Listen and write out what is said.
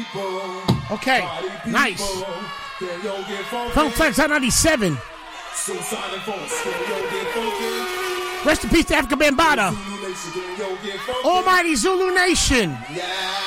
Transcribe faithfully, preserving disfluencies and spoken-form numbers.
Okay, nice. Funk Flex on ninety-seven. Rest in peace to Africa Bambaataa. Almighty Zulu Nation.